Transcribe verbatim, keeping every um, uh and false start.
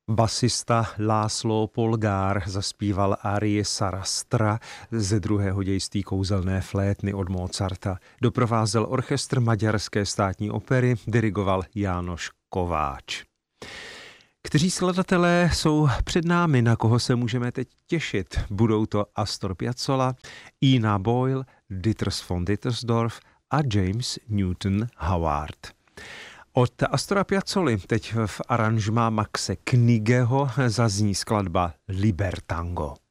Basista László Polgár zaspíval arii Sarastra ze druhého dějství Kouzelné flétny od Mozarta. Doprovázel orchestr Maďarské státní opery, dirigoval Jánoš Kováč. Kteří skladatelé jsou před námi, na koho se můžeme teď těšit? Budou to Astor Piazzolla, Ina Boyle, Dieters von Dittersdorf a James Newton Howard. Od Astora Piazzoly teď v aranžmá Maxe Knigeho zazní skladba Libertango.